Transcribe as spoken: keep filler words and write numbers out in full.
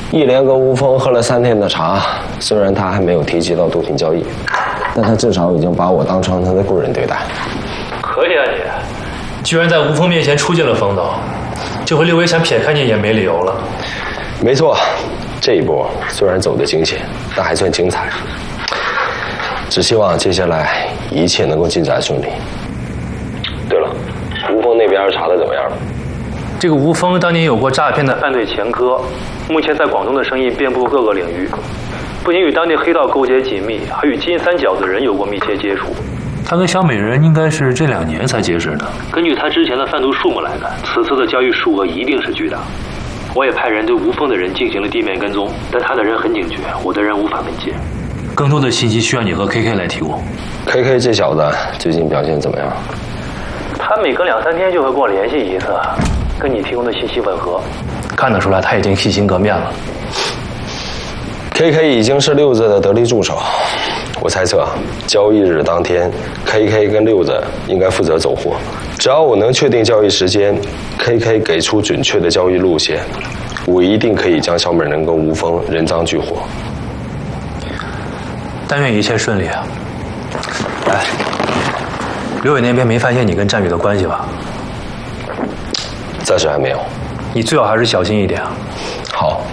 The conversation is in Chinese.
一连跟吴峰喝了三天的茶，虽然他还没有提及到毒品交易，但他至少已经把我当成他的贵人对待。 可以啊你，居然在吴峰面前出尽了风度，这回六维想撇开你也没理由了。 没错，这一波虽然走得惊险，但还算精彩。只希望接下来一切能够进展顺利。对了，吴峰那边查的怎么样了？ 这个吴峰当年有过诈骗的犯罪前科，目前在广东的生意遍布各个领域，不仅与当地黑道勾结紧密，还与金三角的人有过密切接触。他跟小美人应该是这两年才结识的。根据他之前的贩毒数目来看，此次的交易数额一定是巨大。我也派人对吴峰的人进行了地面跟踪，但他的人很警觉，我的人无法跟进。更多的信息需要你和 K K 来提供。 K K 这小子最近表现怎么样？ 他每隔两三天就会跟我联系一次，跟你提供的信息吻合，看得出来他已经洗心革面了。 K K 已经是六子的得力助手，我猜测交易日当天 ，K K 跟六子应该负责走货。只要我能确定交易时间 ，K K 给出准确的交易路线，我一定可以将小美人跟吴峰人赃俱获。 但愿一切顺利啊！哎，刘伟那边没发现你跟战宇的关系吧？ 暂时还没有。 你最好还是小心一点啊。 好。